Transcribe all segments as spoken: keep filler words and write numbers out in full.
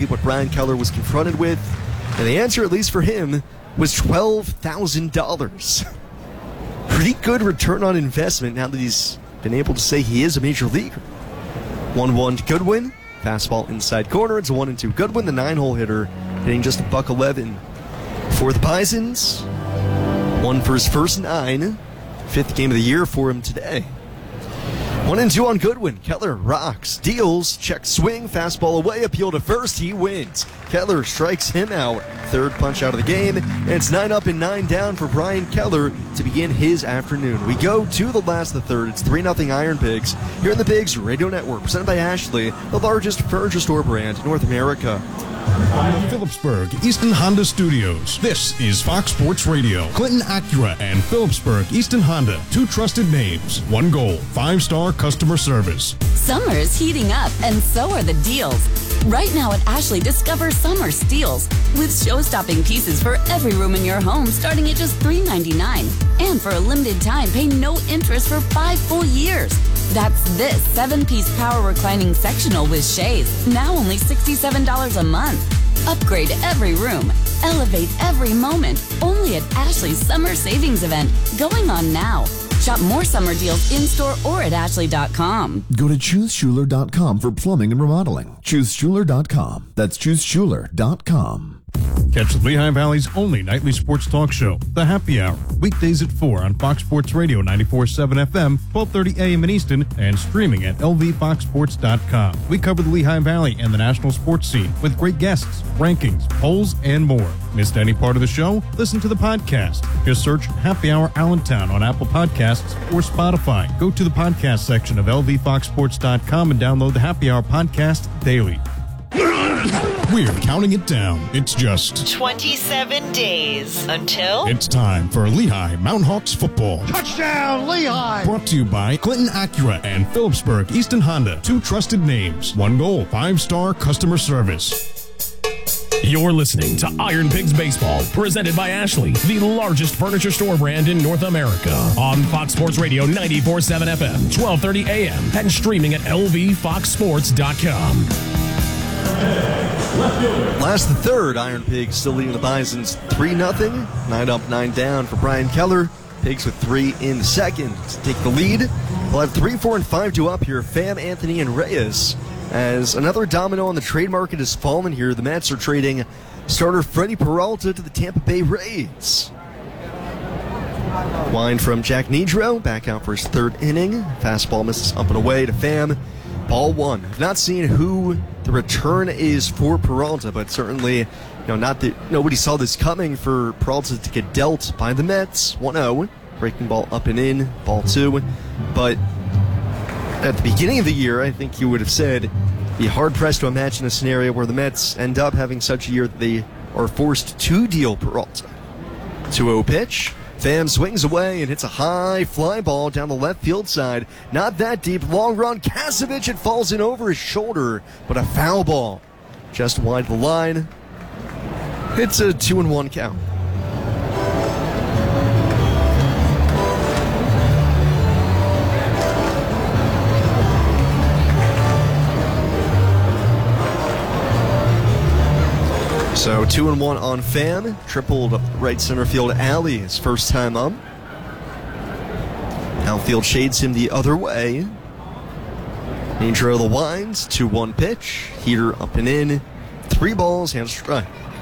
what Brian Keller was confronted with? And the answer, at least for him, was twelve thousand dollars. Pretty good return on investment now that he's been able to say he is a major leaguer. one one to Goodwin. Fastball inside corner. It's a one and two. Goodwin, the nine-hole hitter, hitting just a buck eleven for the Bisons. One for his first nine. Fifth game of the year for him today. One and two on Goodwin. Keller rocks, deals, check swing, fastball away, appeal to first. He wins. Keller strikes him out. Third punch out of the game. And it's nine up and nine down for Brian Keller to begin his afternoon. We go to the last of the third. It's three nothing Iron Pigs here in the Pigs Radio Network, presented by Ashley, the largest furniture store brand in North America. From the Phillipsburg Easton Honda Studios, this is Fox Sports Radio. Clinton Acura and Phillipsburg Easton Honda, two trusted names, one goal, five-star customer service. Summer is heating up, and so are the deals. Right now at Ashley, discover summer steals with show-stopping pieces for every room in your home starting at just three ninety-nine. And for a limited time, pay no interest for five full years. That's this seven-piece power reclining sectional with shades, now only sixty-seven dollars a month. Upgrade every room, elevate every moment, only at Ashley's Summer Savings Event, going on now. Shop more summer deals in-store or at ashley dot com. Go to choose schuler dot com for plumbing and remodeling. choose schuler dot com. That's choose schuler dot com. Catch the Lehigh Valley's only nightly sports talk show, The Happy Hour, weekdays at four on Fox Sports Radio ninety-four point seven F M, twelve thirty A M in Easton, and streaming at L V fox sports dot com. We cover the Lehigh Valley and the national sports scene with great guests, rankings, polls, and more. Missed any part of the show? Listen to the podcast. Just search Happy Hour Allentown on Apple Podcasts or Spotify. Go to the podcast section of L V fox sports dot com and download the Happy Hour podcast daily. We're counting it down. It's just twenty-seven days until it's time for Lehigh Mountain Hawks football. Touchdown, Lehigh! Brought to you by Clinton Acura and Phillipsburg Easton Honda, two trusted names, one goal, five-star customer service. You're listening to Iron Pigs Baseball, presented by Ashley, the largest furniture store brand in North America. On Fox Sports Radio ninety-four point seven F M, twelve thirty A M, and streaming at L V fox sports dot com. Last the third, Iron Pigs still leading the Bisons three nothing. Nine up, nine down for Brian Keller. Pigs with three in the second to take the lead. We'll have three, four, and five to up here. Pham, Anthony, and Reyes. As another domino on the trade market has fallen here, the Mets are trading starter Freddie Peralta to the Tampa Bay Rays. Wind from Jack Nedro, back out for his third inning. Fastball misses up and away to Pham. Ball one. I've not seen who the return is for Peralta, but certainly, you know, not that nobody saw this coming for Peralta to get dealt by the Mets. one oh. Breaking ball up and in. Ball two. But at the beginning of the year, I think you would have said, be hard-pressed to imagine a scenario where the Mets end up having such a year that they are forced to deal Peralta. two oh pitch. Pham swings away and hits a high fly ball down the left field side. Not that deep. Long run. Kasevich, it falls in over his shoulder, but a foul ball. Just wide of the line. It's a two and one count. So two and one on Pham, tripled up the right center field alley his first time up. Outfield shades him the other way. Nedro the winds, two one pitch, heater up and in, three balls and a strike.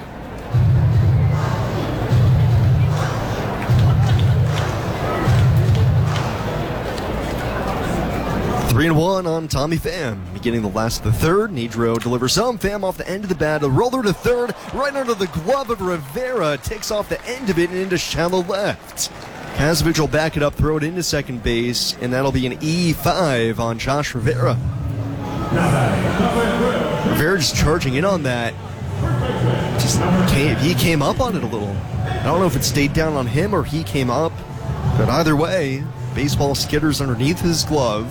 Three and one on Tommy Pham. Beginning the last of the third, Nedro delivers home. Pham off the end of the bat, a roller to third, right under the glove of Rivera. Takes off the end of it and into shallow left. Kasevich will back it up, throw it into second base, and that'll be an E five on Josh Rivera. Rivera just charging in on that. Just came, he came up on it a little. I don't know if it stayed down on him or he came up, but either way, baseball skitters underneath his glove.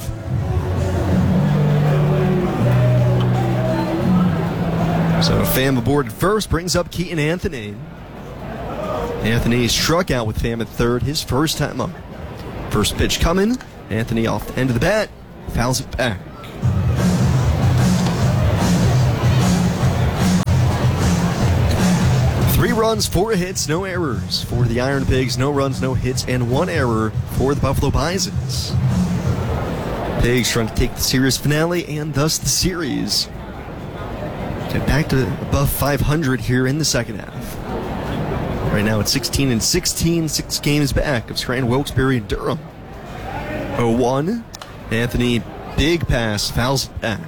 So Pham aboard at first, brings up Keaton Anthony. Anthony struck out with Pham at third, his first time up. First pitch coming, Anthony off the end of the bat, fouls it back. runs, four hits, no errors for the Iron Pigs. No runs, no hits, and one error for the Buffalo Bisons. Pigs trying to take the series finale and thus the series. Get back to above five hundred here in the second half. Right now it's sixteen and sixteen, six games back of Scranton, Wilkes-Barre, and Durham. oh one. Anthony, big pass, fouls it back.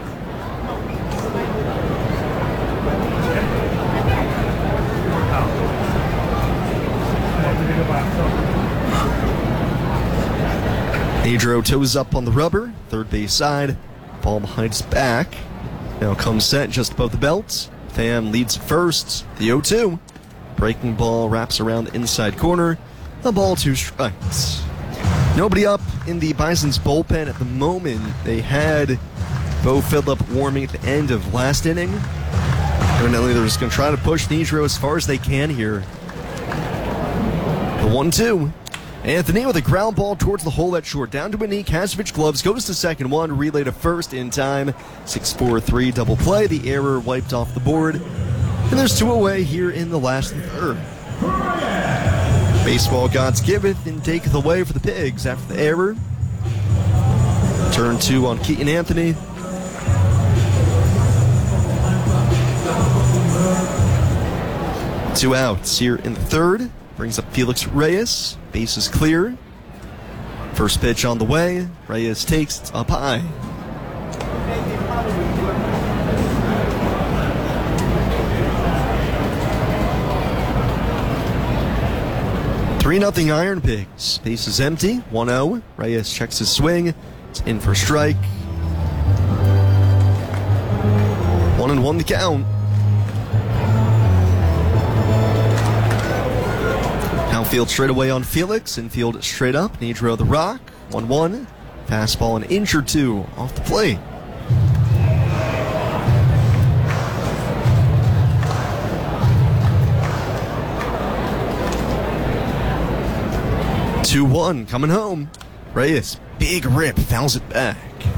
Pedro toes up on the rubber, third base side, ball behind his back. Now comes set just above the belt. Pham leads first, the oh two. Breaking ball wraps around the inside corner. A ball, two strikes. Nobody up in the Bison's bullpen at the moment. They had Bo Phillip warming at the end of last inning. Evidently they're just going to try to push Nitro as far as they can here. The one two. Anthony with a ground ball towards the hole at short. Down to a knee, Kasevich gloves, goes to second one, relay to first in time. six four three double play, the error wiped off the board. And there's two away here in the last third. Baseball gods giveth and taketh away for the Pigs after the error. Turn two on Keaton Anthony. Two outs here in the third. Brings up Felix Reyes. Base is clear. First pitch on the way. Reyes takes, it's up high. three nothing Iron Pigs. Base is empty. one oh. Reyes checks his swing. It's in for strike. One and one the count. Outfield straight away on Felix. Infield straight up. Nitro the rock. one one. Fastball an inch or two off the plate. two one coming home. Reyes, big rip, fouls it back.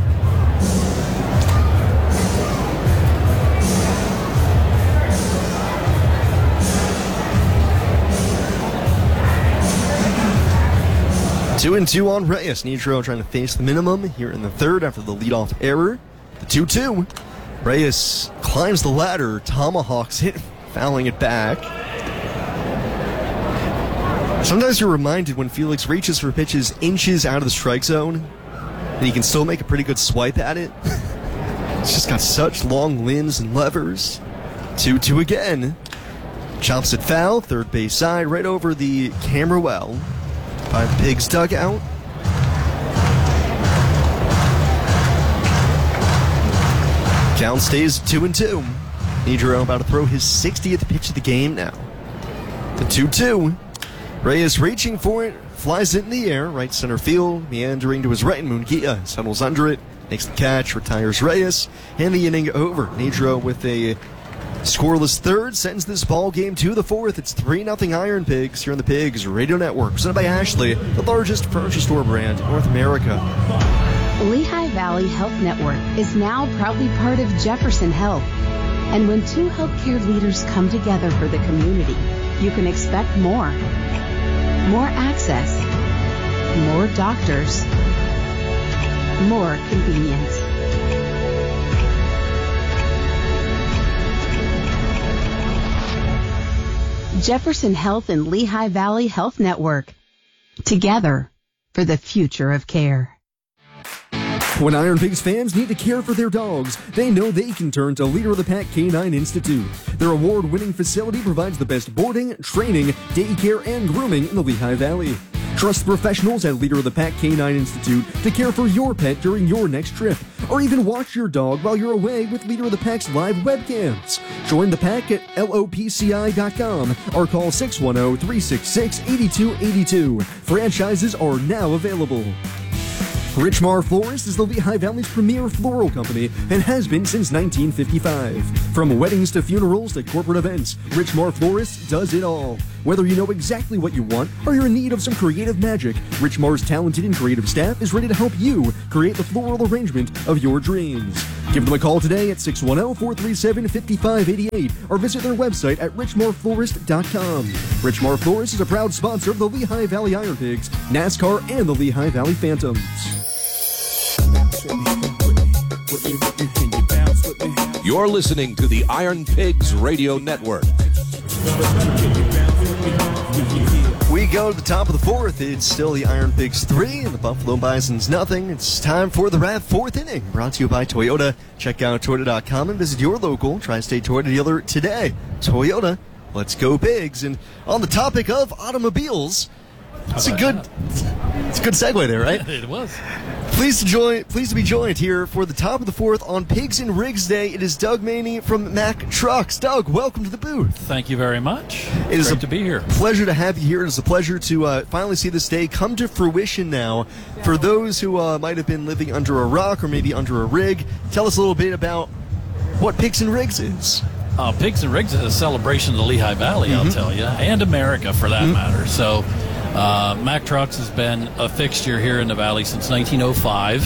Two and two on Reyes. Nitro trying to face the minimum here in the third after the leadoff error. The two two. Reyes climbs the ladder, tomahawks it, fouling it back. Sometimes you're reminded when Felix reaches for pitches inches out of the strike zone, and he can still make a pretty good swipe at it. He's just got such long limbs and levers. two two again. Chops it foul, third base side, right over the camera well by the Pigs dugout. Count stays two and two. Nitro about to throw his sixtieth pitch of the game now. The two two. Reyes reaching for it, flies it in the air, right center field, meandering to his right, and Munguia settles under it, makes the catch, retires Reyes, and the inning over. Nitro with a scoreless third sends this ball game to the fourth. It's three nothing Iron Pigs here on the Pigs Radio Network, presented by Ashley, the largest furniture store brand in North America. Lehigh Valley Health Network is now proudly part of Jefferson Health. And when two healthcare leaders come together for the community, you can expect more. More access, more doctors, more convenience. Jefferson Health and Lehigh Valley Health Network. Together for the future of care. When Iron Pigs fans need to care for their dogs, they know they can turn to Leader of the Pack Canine Institute. Their award-winning facility provides the best boarding, training, daycare, and grooming in the Lehigh Valley. Trust professionals at Leader of the Pack Canine Institute to care for your pet during your next trip, or even watch your dog while you're away with Leader of the Pack's live webcams. Join the pack at L O P C I dot com or call six one zero, three six six, eight two eight two. Franchises are now available. Richmar Florist is the Lehigh Valley's premier floral company and has been since nineteen fifty-five. From weddings to funerals to corporate events, Richmar Florist does it all. Whether you know exactly what you want or you're in need of some creative magic, Richmar's talented and creative staff is ready to help you create the floral arrangement of your dreams. Give them a call today at six one zero, four three seven, five five eight eight or visit their website at richmar florist dot com. Richmar Florist is a proud sponsor of the Lehigh Valley Iron Pigs, NASCAR, and the Lehigh Valley Phantoms. You're listening to the Iron Pigs Radio Network. We go to the top of the fourth. It's still the Iron Pigs three and the Buffalo Bisons nothing. It's time for the R A V fourth inning, brought to you by Toyota. Check out Toyota dot com and visit your local Tri-State Toyota dealer today. Toyota, let's go Pigs. And on the topic of automobiles, it's a good, it's a good segue there, right? It was. Pleased to join. Pleased to be joined here for the top of the fourth on Pigs and Rigs Day. It is Doug Maney from Mack Trucks. Doug, welcome to the booth. Thank you very much. It is Great a to be here. Pleasure to have you here. It is a pleasure to uh, finally see this day come to fruition now. For those who uh, might have been living under a rock or maybe under a rig, tell us a little bit about what Pigs and Rigs is. Uh, Pigs and Rigs is a celebration of the Lehigh Valley, mm-hmm. I'll tell you, and America for that mm-hmm. matter. So, uh, Mack Trucks has been a fixture here in the Valley since nineteen oh five.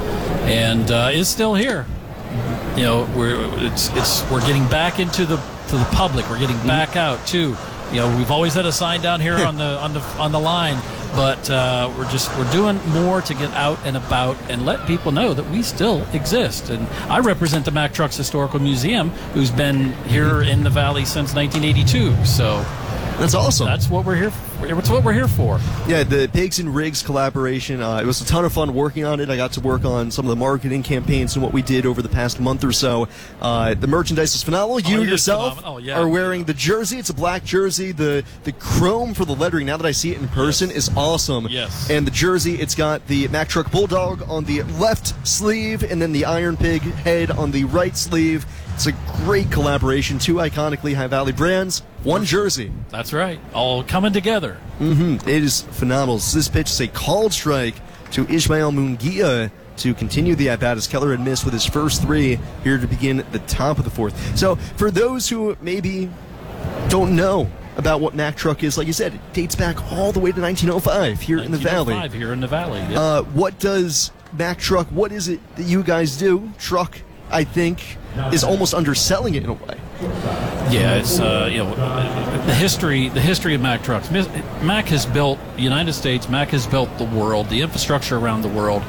And uh, is still here. You know, we're it's it's we're getting back into the to the public. We're getting back out too. You know, we've always had a sign down here on the on the on the line, but uh, we're just we're doing more to get out and about and let people know that we still exist. And I represent the Mack Trucks Historical Museum, who's been here in the Valley since nineteen eighty-two. So. That's awesome. That's what we're here for. It's what we're here for. Yeah, the Pigs and Rigs collaboration, uh, it was a ton of fun working on it. I got to work on some of the marketing campaigns and what we did over the past month or so. Uh, the merchandise is phenomenal. You oh, yourself oh, yeah. are wearing the jersey. It's a black jersey. The the chrome for the lettering, now that I see it in person, yes. is awesome. Yes. And the jersey, it's got the Mack Truck Bulldog on the left sleeve and then the Iron Pig head on the right sleeve. It's a great collaboration. Two iconic Lehigh Valley brands, one jersey. That's right. All coming together. Mm-hmm. It is phenomenal. So this pitch is a called strike to Ishmael Munguia to continue the at-bat as Keller had missed with his first three here to begin the top of the fourth. So for those who maybe don't know about what Mack Truck is, like you said, it dates back all the way to nineteen oh five here in the Valley. nineteen oh five here in the Valley. Yep. Uh, what does Mack Truck, what is it that you guys do? Truck, I think, is almost underselling it in a way. Yeah, it's uh, you know the history the history of Mack Trucks. Mack has built the United States. Mack has built the world, the infrastructure around the world.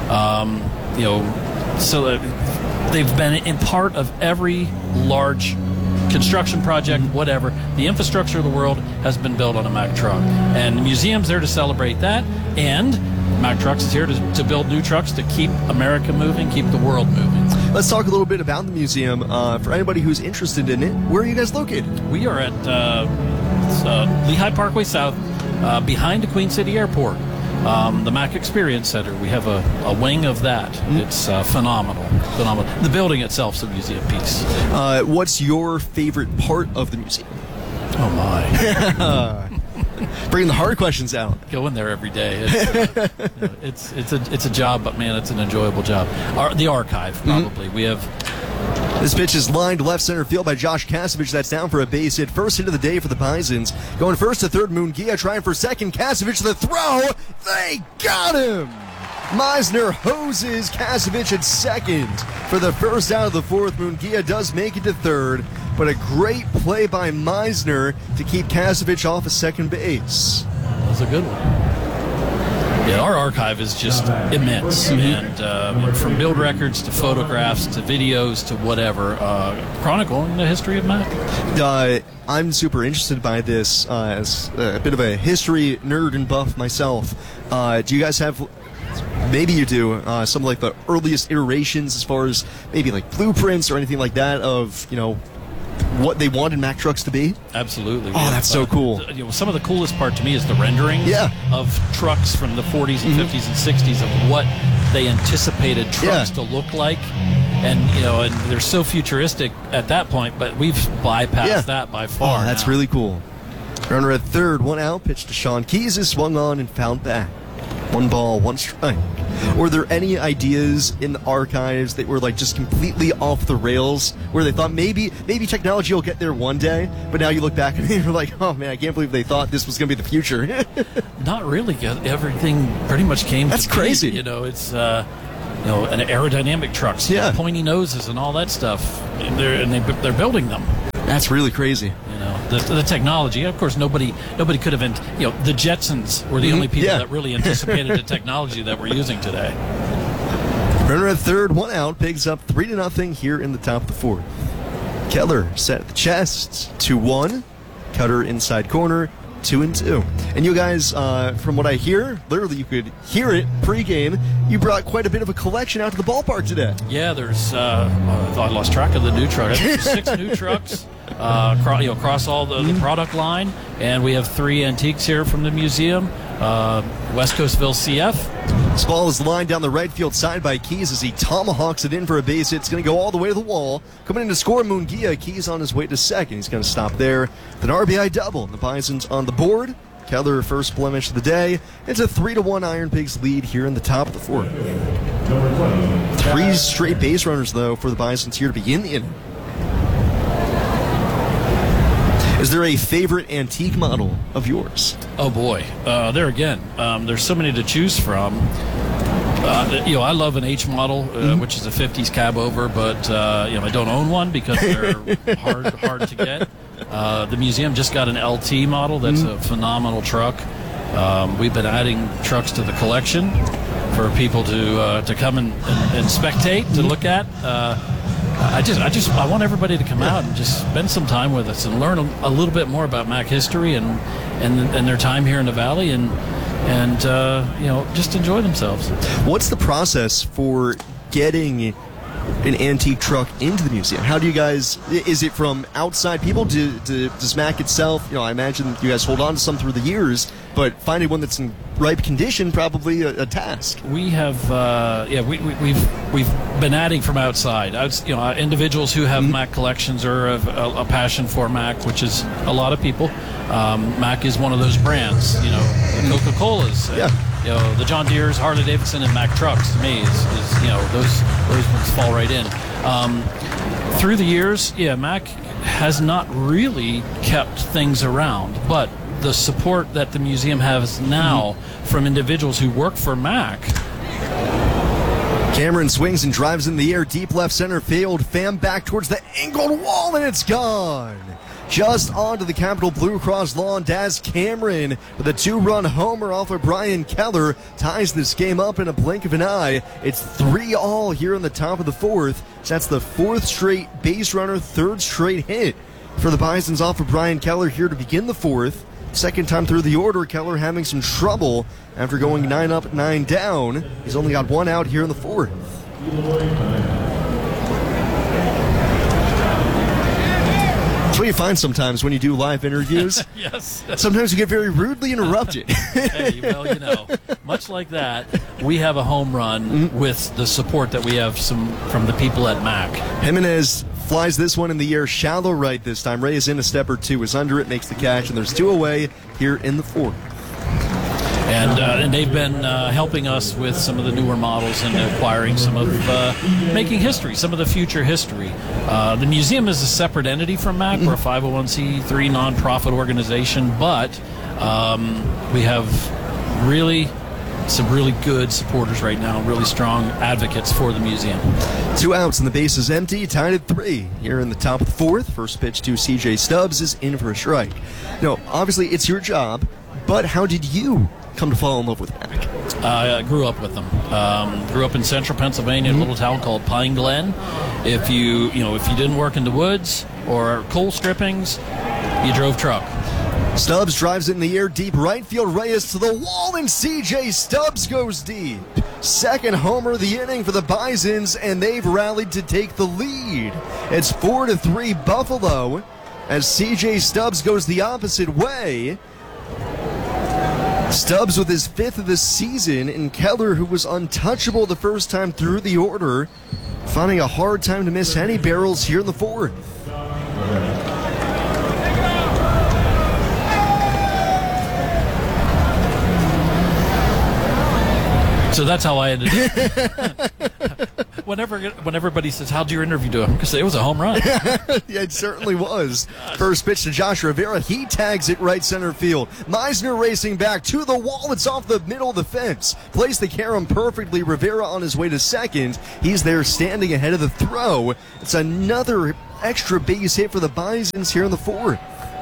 Um, you know, so uh, they've been in part of every large construction project, whatever. The infrastructure of the world has been built on a Mack truck, and the museum's there to celebrate that. And Mack Trucks is here to, to build new trucks to keep America moving, keep the world moving. Let's talk a little bit about the museum. Uh, for anybody who's interested in it, where are you guys located? We are at uh, uh, Lehigh Parkway South, uh, behind the Queen City Airport. Um, the Mack Experience Center. We have a, a wing of that. Mm-hmm. It's uh, phenomenal. Phenomenal. The building itself's a museum piece. Uh, what's your favorite part of the museum? Oh, my. Bringing the hard questions out. Go in there every day. It's, uh, you know, it's it's a it's a job, but man, it's an enjoyable job. Our, the archive, probably. Mm-hmm. We have. This pitch is lined left center field by Josh Kasevich. That's down for a base hit. First hit of the day for the Bisons. Going first to third, Munguia trying for second. Kasevich the throw. They got him. Meisner hoses Kasevich at second for the first out of the fourth. Munguia does make it to third, but a great play by Meisner to keep Kasevich off of second base. That was a good one. Yeah, our archive is just immense, mm-hmm. and uh, from build records to photographs to videos to whatever, uh, chronicling the history of Mack. Uh, I'm super interested by this uh, as a bit of a history nerd and buff myself. Uh, do you guys have... Maybe you do. Uh, some of like the earliest iterations as far as maybe like blueprints or anything like that of, you know, what they wanted Mack Trucks to be? Absolutely. Oh, yeah. that's so cool. You know, some of the coolest part to me is the renderings yeah. of trucks from the forties and mm-hmm. fifties and sixties of what they anticipated trucks yeah. to look like. And, you know, and they're so futuristic at that point, but we've bypassed yeah. that by far. Oh, that's now. really cool. Runner at third, one out, pitch to Sean Keys is swung on and fouled back. One ball, one strike. Were there any ideas in the archives that were like just completely off the rails, where they thought maybe maybe technology will get there one day, but now you look back and you're like, oh man, I can't believe they thought this was going to be the future? Not really. Everything pretty much came. That's to crazy. Be, you know, it's uh, you know, an aerodynamic trucks, yeah, you know, pointy noses and all that stuff. And they're and they, they're building them. That's really crazy. You know, the, the technology. Of course, nobody nobody could have. Ant- you know, the Jetsons were the mm-hmm. only people yeah. that really anticipated the technology that we're using today. Runner at third, one out. Pigs up three to nothing here in the top of the fourth. Keller set at the chest, two one. Cutter inside corner, two and two. And you guys, uh, from what I hear, literally you could hear it pregame. You brought quite a bit of a collection out to the ballpark today. Yeah, there's. Uh, I thought I lost track of the new truck. There's six new trucks. Uh, across, you know, across all the, the product line, and we have three antiques here from the museum. Uh, West Coastville C F. This ball is lined down the right field side by Keys as he tomahawks it in for a base hit. It's going to go all the way to the wall. Coming in to score, Munguia. Keys on his way to second. He's going to stop there. An R B I double. The Bisons on the board. Keller first blemish of the day. It's a three to one Iron Pigs lead here in the top of the fourth. Three straight base runners though for the Bisons here to begin the inning. Is there a favorite antique model of yours? Oh boy, uh, there again. Um, there's so many to choose from. Uh, you know, I love an H model, uh, mm-hmm. which is a fifties cab over, but uh, you know, I don't own one because they're hard, hard to get. Uh, the museum just got an L T model. That's mm-hmm. a phenomenal truck. Um, we've been adding trucks to the collection for people to uh, to come and, and, and spectate, to mm-hmm. look at. Uh, I just, I just, I want everybody to come out and just spend some time with us and learn a, a little bit more about Mack history and, and, and their time here in the Valley, and, and uh, you know, just enjoy themselves. What's the process for getting an antique truck into the museum? How do you guys? Is it from outside people? Do, do, does Mack itself? You know, I imagine you guys hold on to some through the years, but finding one that's in ripe condition probably a, a task. We have, uh, yeah, we, we, we've we've been adding from outside. Outs, you know, individuals who have mm-hmm. Mack collections or have a, a passion for Mack, which is a lot of people. Um, Mack is one of those brands. You know, the Coca-Colas. Uh, yeah. You know, the John Deere's, Harley Davidson, and Mack trucks, to me, is, is you know, those those ones fall right in. Um, through the years, yeah, Mack has not really kept things around, but the support that the museum has now mm-hmm. from individuals who work for Mack. Cameron swings and drives in the air, deep left center field. Pham back towards the angled wall, and it's gone. Just onto the Capital Blue Cross lawn, Daz Cameron with a two-run homer off of Brian Keller ties this game up in a blink of an eye. It's three all here in the top of the fourth. So that's the fourth straight base runner, third straight hit for the Bisons off of Brian Keller here to begin the fourth. Second time through the order, Keller having some trouble after going nine up, nine down. He's only got one out here in the fourth. That's what you find sometimes when you do live interviews. Yes. Sometimes you get very rudely interrupted. Hey, well, you know, much like that, we have a home run mm-hmm. with the support that we have some from the people at Mack. Jimenez flies this one in the air, shallow right this time. Ray is in a step or two, is under it, makes the catch, and there's two away here in the fourth. And, uh, and they've been uh, helping us with some of the newer models and acquiring some of, uh, making history, some of the future history. Uh, the museum is a separate entity from Mack. We're a five oh one c three nonprofit organization, but um, we have really some really good supporters right now, really strong advocates for the museum. Two outs and the base is empty, tied at three. Here in the top of the fourth, first pitch to C J Stubbs is in for a strike. No, obviously it's your job, but how did you come to fall in love with Mack? Uh, I grew up with them. Um, grew up in central Pennsylvania, mm-hmm. in a little town called Pine Glen. If you, you know, if you didn't work in the woods or coal strippings, you drove truck. Stubbs drives it in the air, deep right field. Reyes to the wall, and C J Stubbs goes deep. Second homer of the inning for the Bisons, and they've rallied to take the lead. It's four to three Buffalo as C J Stubbs goes the opposite way. Stubbs with his fifth of the season, and Keller, who was untouchable the first time through the order, finding a hard time to miss any barrels here in the fourth. So that's how I ended up. Whenever when everybody says, how'd your interview do? I'm going to say it was a home run. Yeah, it certainly was. First pitch to Josh Rivera. He tags it right center field. Meisner racing back to the wall. It's off the middle of the fence. Plays the carom perfectly. Rivera on his way to second. He's there standing ahead of the throw. It's another extra base hit for the Bisons here in the fourth.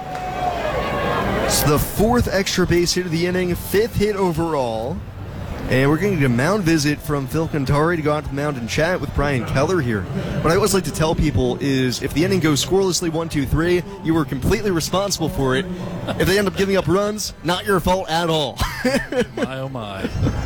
It's the fourth extra base hit of the inning, fifth hit overall. And we're going to get a mound visit from Phil Cantari to go out to the mound and chat with Brian Keller here. What I always like to tell people is if the inning goes scorelessly one two three, you were completely responsible for it. If they end up giving up runs, not your fault at all. My, oh, my.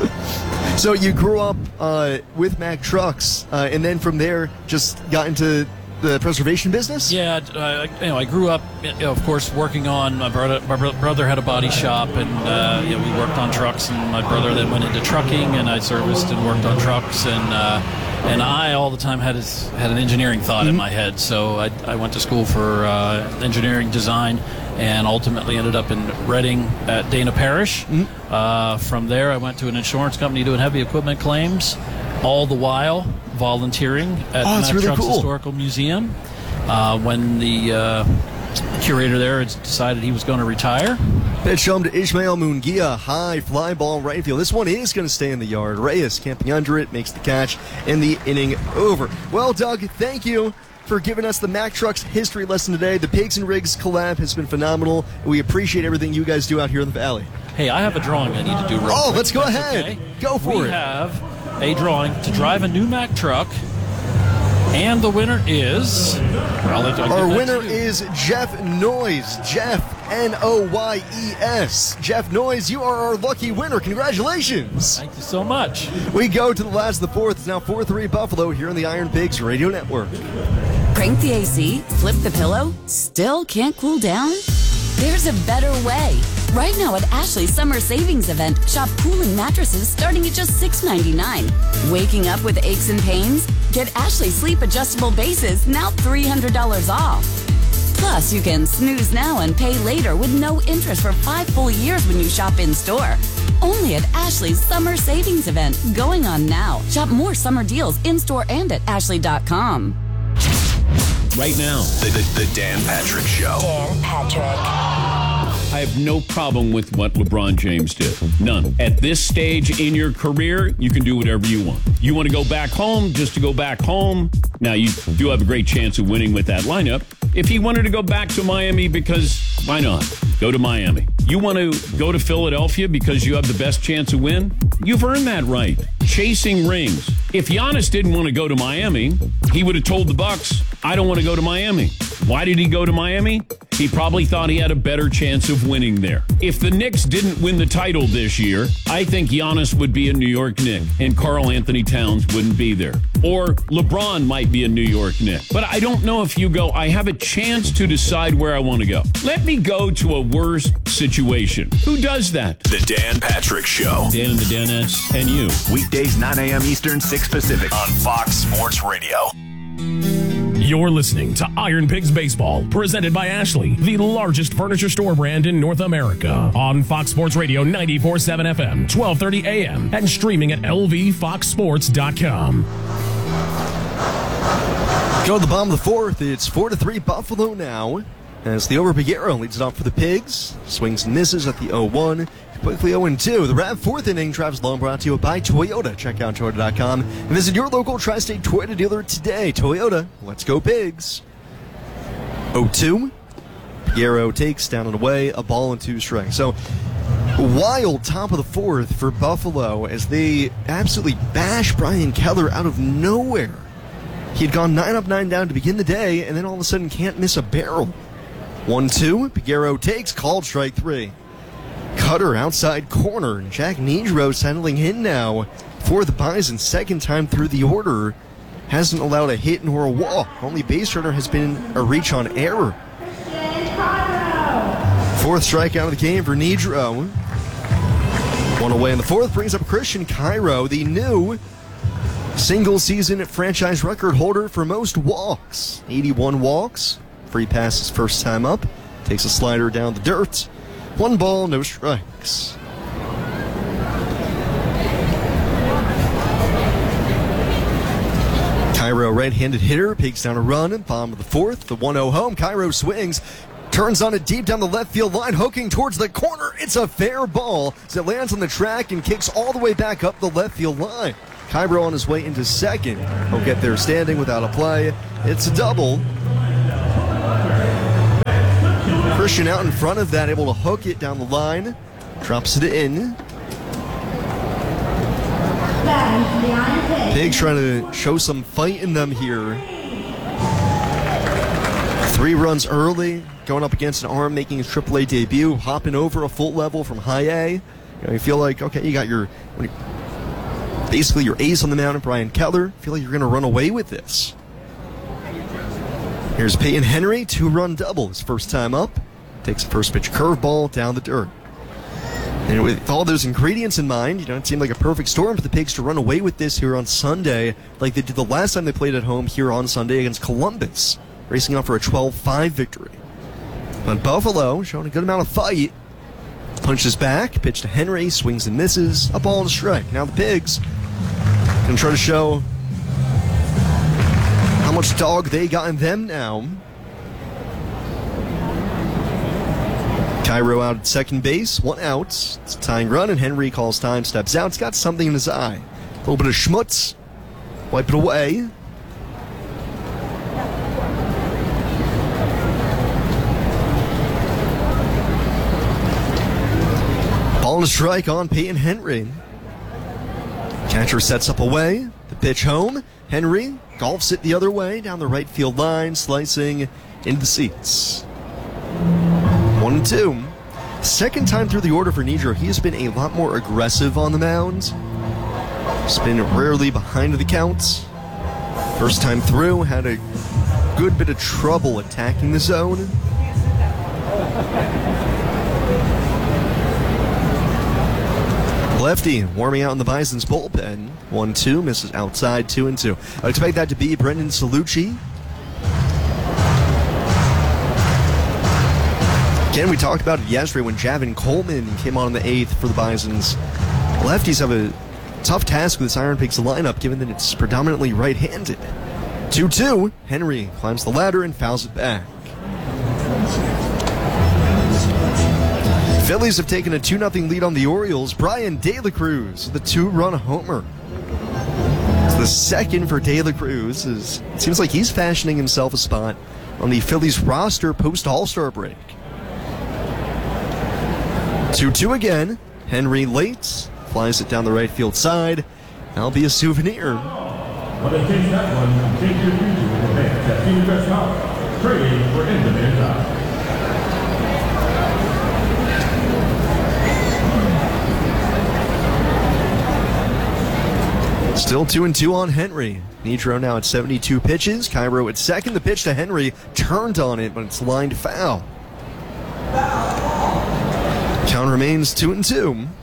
So you grew up uh, with Mack Trucks, uh, and then from there just got into the preservation business? Yeah, uh, you know, I grew up, you know, of course, working on, my brother, my brother had a body shop, and uh, you know, we worked on trucks, and my brother then went into trucking, and I serviced and worked on trucks, and uh, and I all the time had his, had an engineering thought mm-hmm. in my head, so I, I went to school for uh, engineering design, and ultimately ended up in Reading at Dana Parish. Mm-hmm. Uh, from there, I went to an insurance company doing heavy equipment claims, all the while volunteering at oh, Mack really Trucks cool. Historical Museum. Uh, when the uh, curator there had decided he was going to retire. Pitch home to Ishmael Mungia. High fly ball right field. This one is going to stay in the yard. Reyes camping under it, makes the catch, and the inning over. Well, Doug, thank you for giving us the Mack Trucks history lesson today. The Pigs and Rigs collab has been phenomenal. We appreciate everything you guys do out here in the Valley. Hey, I have a drawing I need to do real Oh, quick. let's go That's ahead. Okay. Go for we it. We have a drawing to drive a new Mack truck, and the winner is... I'll let, I'll Our winner is Jeff Noyes. Jeff, N O Y E S. Jeff Noyes, you are our lucky winner. Congratulations. Thank you so much. We go to the last of the fourth. It's now four three Buffalo here on the Iron Pigs Radio Network. Crank the A C, flip the pillow, still can't cool down? There's a better way. Right now at Ashley's Summer Savings Event, shop cooling mattresses starting at just six ninety-nine. Waking up with aches and pains? Get Ashley Sleep Adjustable Bases, now three hundred dollars off. Plus, you can snooze now and pay later with no interest for five full years when you shop in-store. Only at Ashley's Summer Savings Event, going on now. Shop more summer deals in-store and at ashley dot com. Right now, The, the, the Dan Patrick Show. Dan Patrick. I have no problem with what LeBron James did. None. At this stage in your career, you can do whatever you want. You want to go back home just to go back home. Now, you do have a great chance of winning with that lineup. If he wanted to go back to Miami, because why not? Go to Miami. You want to go to Philadelphia because you have the best chance of win? You've earned that right. Chasing rings. If Giannis didn't want to go to Miami, he would have told the Bucks, I don't want to go to Miami. Why did he go to Miami? He probably thought he had a better chance of winning there. If the Knicks didn't win the title this year, I think Giannis would be a New York Knick and Karl Anthony Towns wouldn't be there. Or LeBron might be a New York Knick. But I don't know if you go, I have a chance to decide where I want to go. Let me go to a worse situation. Who does that? The Dan Patrick Show. Dan and the Danettes and you. Weekdays nine a.m. Eastern, six Pacific on Fox Sports Radio. You're listening to Iron Pigs Baseball, presented by Ashley, the largest furniture store brand in North America. On Fox Sports Radio ninety-four point seven F M, twelve thirty A M, and streaming at L V fox sports dot com. Go to the bottom of the fourth. It's four to three Buffalo now. As the over Piguero leads it off for the Pigs. Swings and misses at the oh one. Quickly oh and two. The Rav fourth inning drives long, brought to you by Toyota. Check out Toyota dot com and visit your local Tri-State Toyota dealer today. Toyota, let's go Pigs. oh two. Piguero takes down and away, a ball and two strikes. So, wild top of the fourth for Buffalo as they absolutely bash Brian Keller out of nowhere. He had gone nine up, nine down to begin the day, and then all of a sudden can't miss a barrel. one two. Piguero takes, called strike three. Cutter outside corner, and Jack Nedro settling in now for the Bison. Second time through the order. Hasn't allowed a hit nor a walk. Only base runner has been a reach on error. Fourth strikeout of the game for Nedro. One away in the fourth brings up Christian Cairo, the new single-season franchise record holder for most walks. eighty-one walks. Free pass his first time up. Takes a slider down the dirt. One ball, no strikes. Cairo, right-handed hitter, pigs down a run, bottom of the fourth, the one oh home. Cairo swings, turns on it deep down the left field line, hooking towards the corner. It's a fair ball as it lands on the track and kicks all the way back up the left field line. Cairo on his way into second. He'll get there standing without a play. It's a double. Christian out in front of that, able to hook it down the line. Drops it in. Pigs trying to show some fight in them here. Three runs early, going up against an arm making his triple A debut, hopping over a full level from high A. You know, you feel like, okay, you got your, basically your ace on the mound, Brian Keller. Feel like you're going to run away with this. Here's Peyton Henry, two-run double, his first time up. Takes a first pitch curveball down the dirt. And with all those ingredients in mind, you know, it seemed like a perfect storm for the Pigs to run away with this here on Sunday, like they did the last time they played at home here on Sunday against Columbus, racing off for a twelve five victory. But Buffalo, showing a good amount of fight, punches back, pitch to Henry, swings and misses, a ball and a strike. Now the Pigs can try to show how much dog they got in them now. Cairo out at second base, one out. It's a tying run, and Henry calls time, steps out. He's got something in his eye. A little bit of schmutz. Wipe it away. Ball and a strike on Peyton Henry. Catcher sets up away. The pitch home. Henry golfs it the other way down the right field line, slicing into the seats. One and two. Second time through the order for Niedro, he has been a lot more aggressive on the mound. He's been rarely behind the counts. First time through, had a good bit of trouble attacking the zone. Lefty warming out in the Bison's bullpen. one two, misses outside, two and two. I expect that to be Brendan Salucci. Again, we talked about it yesterday when Javin Coleman came on in the eighth for the Bisons. Lefties have a tough task with this Iron Pigs lineup, given that it's predominantly right-handed. two two, Henry climbs the ladder and fouls it back. Phillies have taken a two nothing lead on the Orioles. Brian De La Cruz, the two-run homer. It's the second for De La Cruz. It seems like he's fashioning himself a spot on the Phillies roster post-All-Star break. two two again. Henry late. Flies it down the right field side. That'll be a souvenir. When they take that one, take your future with the bench at Senior Best Power. Trading for in-demand time. Still two and two on Henry. Niedro now at seventy-two pitches. Cairo at second. The pitch to Henry turned on it, but it's lined foul. Count remains two and two.